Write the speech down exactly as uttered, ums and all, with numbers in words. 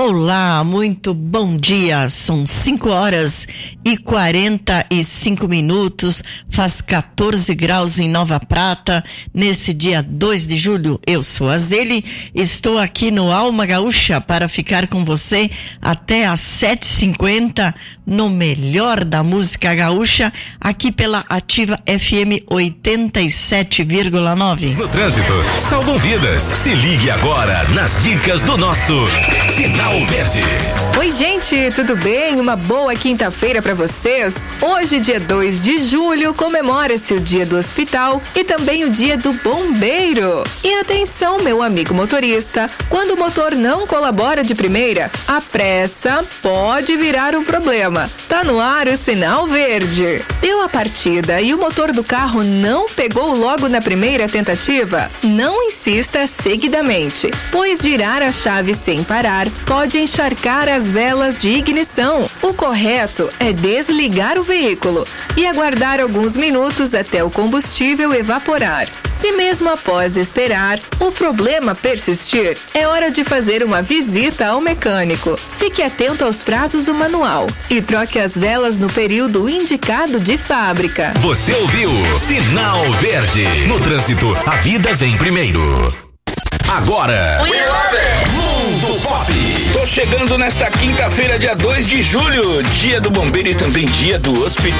Olá, muito bom dia. São cinco horas e quarenta e cinco minutos, faz quatorze graus em Nova Prata, nesse dia dois de julho. Eu sou a Zeli, estou aqui no Alma Gaúcha para ficar com você até às sete e cinquenta no melhor da música gaúcha, aqui pela Ativa F M oitenta e sete vírgula nove. No trânsito, salvam vidas. Se ligue agora nas dicas do nosso Sinal Verde. Oi, gente, tudo bem? Uma boa quinta-feira para vocês. Hoje, dia dois de julho, comemora-se o Dia do Hospital e também o Dia do Bombeiro. E atenção, meu amigo motorista, quando o motor não colabora de primeira, a pressa pode virar um problema. Tá no ar o Sinal Verde. Deu a partida e o motor do carro não pegou logo na primeira tentativa? Não insista seguidamente, pois girar a chave sem parar pode encharcar as velas de ignição. O correto é desligar o veículo e aguardar alguns minutos até o combustível evaporar. Se mesmo após esperar o problema persistir, é hora de fazer uma visita ao mecânico. Fique atento aos prazos do manual e troque as velas no período indicado de fábrica. Você ouviu Sinal Verde. No trânsito, a vida vem primeiro. Agora, Mundo Pop. Tô chegando nesta quinta-feira, dia dois de julho, dia do bombeiro e também dia do hospital.